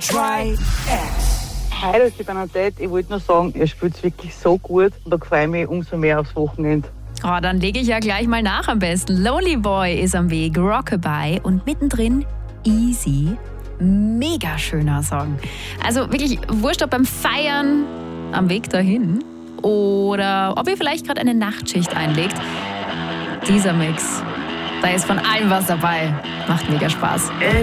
Try X. Hi, das ist die Bernadette. Ich wollte nur sagen, ihr spielt wirklich so gut. Und da freue ich mich umso mehr aufs Wochenende. Oh, dann lege ich ja gleich mal nach am besten. Lonely Boy ist am Weg, Rockabye und mittendrin Easy. Mega schöner Song. Also wirklich wurscht, ob beim Feiern am Weg dahin oder ob ihr vielleicht gerade eine Nachtschicht einlegt. Dieser Mix, da ist von allem was dabei. Macht mega Spaß.